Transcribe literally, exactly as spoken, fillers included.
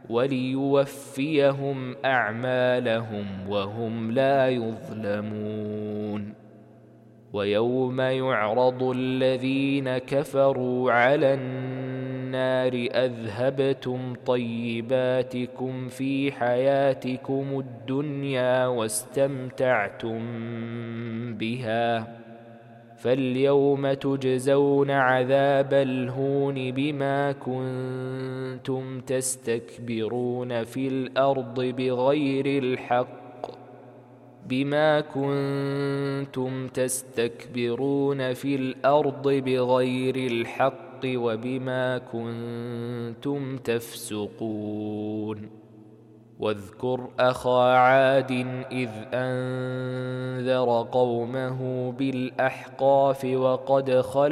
وليوفيهم أعمالهم وهم لا يظلمون. ويوم يعرض الذين كفروا على النار أذهبتم طيباتكم في حياتكم الدنيا واستمتعتم بها فاليوم تجزون عذاب الهون بما كنتم تستكبرون في الأرض بغير الحق بما كنتم تستكبرون في الأرض بغير الحق وبما كنتم تفسقون. واذكر أخا عاد إذ أنذر قومه بالأحقاف وقد خلت